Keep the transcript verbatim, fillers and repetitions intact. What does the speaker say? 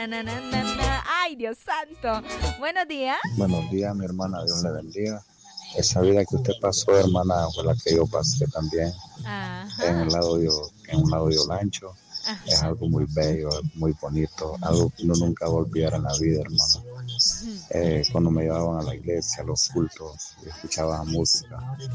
na, na, na, na, na. Ay, Dios santo. Buenos días. Buenos días, mi hermana, Dios le bendiga. Esa vida que usted pasó, hermana, fue la que yo pasé también. Ajá. En un lado yo, en un lado yo lancho. Ajá. Es algo muy bello, muy bonito, algo que uno nunca va a olvidar en la vida, hermano. Eh, cuando me llevaban a la iglesia, a los cultos, y escuchaba música.